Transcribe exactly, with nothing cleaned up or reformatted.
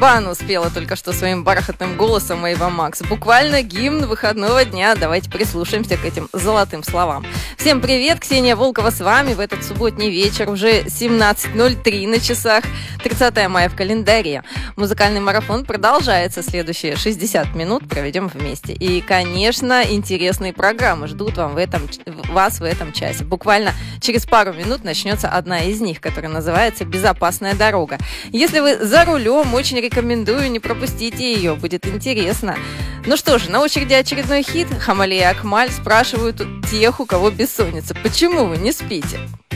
Пану спела только что своим бархатным голосом Эйва Макс. Буквально гимн выходного дня. Давайте прислушаемся к этим золотым словам. Всем привет, Ксения Волкова с вами в этот субботний вечер. Уже семнадцать ноль три на часах, тридцатое мая в календаре. Музыкальный марафон продолжается. Следующие шестьдесят минут проведем вместе. И, конечно, интересные программы ждут вам в этом, вас в этом часе. Буквально через пару минут начнется одна из них, которая называется «Безопасная дорога». Если вы за рулем, очень рекомендую, не пропустите ее, будет интересно. Ну что же, на очереди очередной хит. Хамали и Акмаль спрашивают тех, у кого бессонница: почему вы не спите?